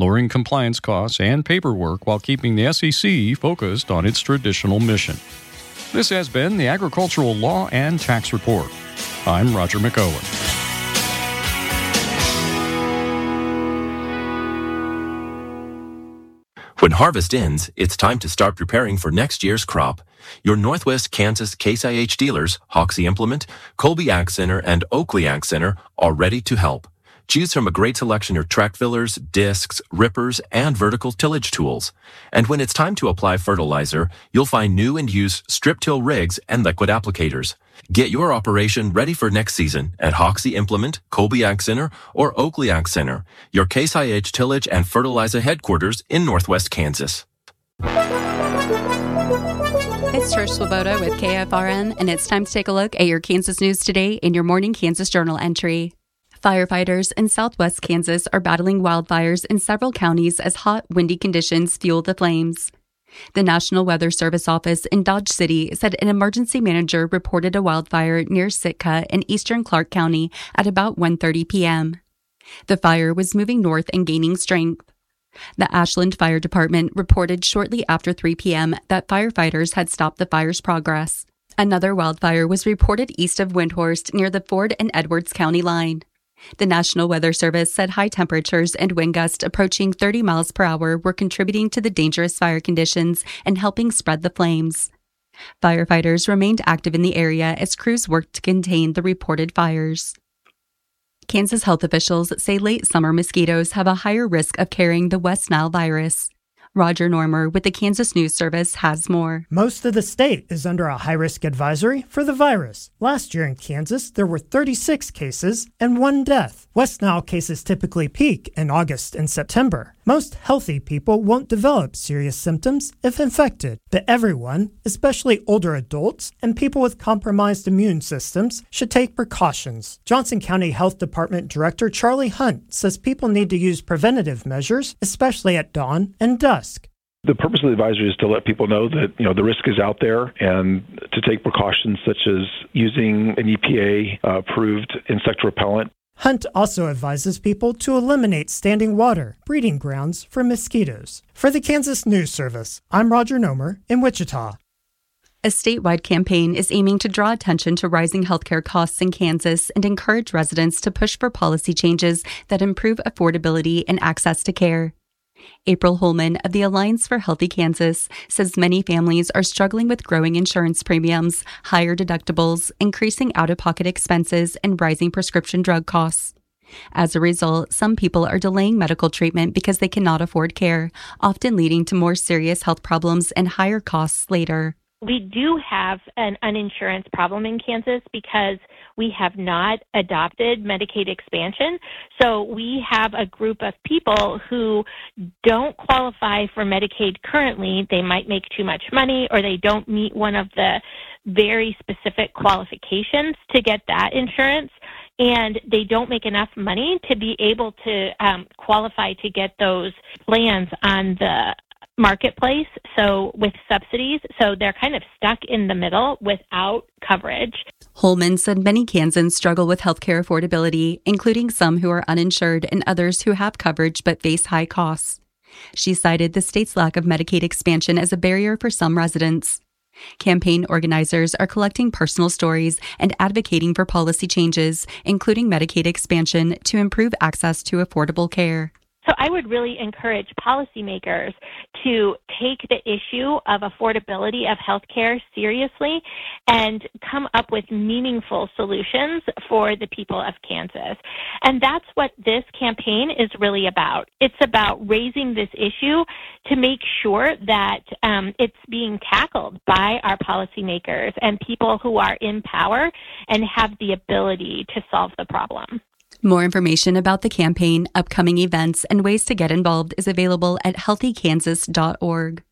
lowering compliance costs and paperwork while keeping the SEC focused on its traditional mission. This has been the Agricultural Law and Tax Report. I'm Roger McOwen. When harvest ends, it's time to start preparing for next year's crop. Your Northwest Kansas Case IH dealers, Hoxie Implement, Colby Ag Center, and Oakley Ag Center are ready to help. Choose from a great selection of track fillers, discs, rippers, and vertical tillage tools. And when it's time to apply fertilizer, you'll find new and used strip till rigs and liquid applicators. Get your operation ready for next season at Hoxie Implement, Colby Ag Center, or Oakley Ag Center, your Case IH tillage and fertilizer headquarters in Northwest Kansas. It's Trish Swoboda with KFRN, and it's time to take a look at your Kansas news today in your Morning Kansas Journal entry. Firefighters in southwest Kansas are battling wildfires in several counties as hot, windy conditions fuel the flames. The National Weather Service office in Dodge City said an emergency manager reported a wildfire near Sitka in eastern Clark County at about 1:30 p.m. The fire was moving north and gaining strength. The Ashland Fire Department reported shortly after 3 p.m. that firefighters had stopped the fire's progress. Another wildfire was reported east of Windhorst near the Ford and Edwards County line. The National Weather Service said high temperatures and wind gusts approaching 30 miles per hour were contributing to the dangerous fire conditions and helping spread the flames. Firefighters remained active in the area as crews worked to contain the reported fires. Kansas health officials say late summer mosquitoes have a higher risk of carrying the West Nile virus. Roger Normer with the Kansas News Service has more. Most of the state is under a high-risk advisory for the virus. Last year in Kansas, there were 36 cases and 1 death. West Nile cases typically peak in August and September. Most healthy people won't develop serious symptoms if infected, but everyone, especially older adults and people with compromised immune systems, should take precautions. Johnson County Health Department Director Charlie Hunt says people need to use preventative measures, especially at dawn and dusk. The purpose of the advisory is to let people know that, the risk is out there and to take precautions such as using an EPA-approved insect repellent. Hunt also advises people to eliminate standing water, breeding grounds for mosquitoes. For the Kansas News Service, I'm Roger Nomer in Wichita. A statewide campaign is aiming to draw attention to rising healthcare costs in Kansas and encourage residents to push for policy changes that improve affordability and access to care. April Holman of the Alliance for Healthy Kansas says many families are struggling with growing insurance premiums, higher deductibles, increasing out-of-pocket expenses, and rising prescription drug costs. As a result, some people are delaying medical treatment because they cannot afford care, often leading to more serious health problems and higher costs later. We do have an uninsurance problem in Kansas because we have not adopted Medicaid expansion. So we have a group of people who don't qualify for Medicaid currently. They might make too much money or they don't meet one of the very specific qualifications to get that insurance. And they don't make enough money to be able to qualify to get those plans on the marketplace, so with subsidies, so they're kind of stuck in the middle without coverage. Holman said many Kansans struggle with healthcare affordability, including some who are uninsured and others who have coverage but face high costs. She cited the state's lack of Medicaid expansion as a barrier for some residents. Campaign organizers are collecting personal stories and advocating for policy changes, including Medicaid expansion, to improve access to affordable care. So I would really encourage policymakers to take the issue of affordability of healthcare seriously and come up with meaningful solutions for the people of Kansas. And that's what this campaign is really about. It's about raising this issue to make sure that it's being tackled by our policymakers and people who are in power and have the ability to solve the problem. More information about the campaign, upcoming events, and ways to get involved is available at healthykansas.org.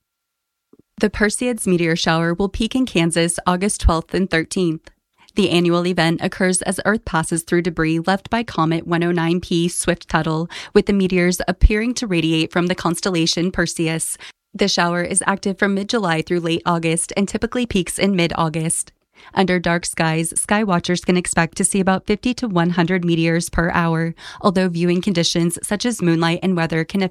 The Perseids meteor shower will peak in Kansas August 12th and 13th. The annual event occurs as Earth passes through debris left by Comet 109P Swift-Tuttle, with the meteors appearing to radiate from the constellation Perseus. The shower is active from mid-July through late August and typically peaks in mid-August. Under dark skies, sky watchers can expect to see about 50 to 100 meteors per hour, although viewing conditions such as moonlight and weather can